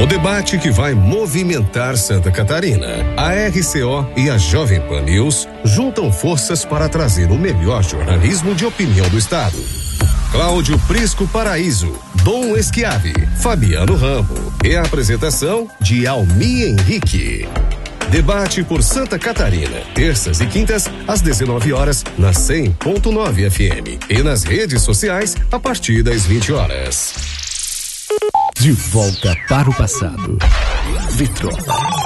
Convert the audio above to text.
O debate que vai movimentar Santa Catarina. A RCO e a Jovem Pan News juntam forças para trazer o melhor jornalismo de opinião do estado. Cláudio Prisco Paraíso, Dom Esquiave, Fabiano Rambo e a apresentação de Almi Henrique. Debate por Santa Catarina, terças e quintas às 19 horas na 100.9 FM e nas redes sociais a partir das 20 horas. De volta para o passado. Vitrola.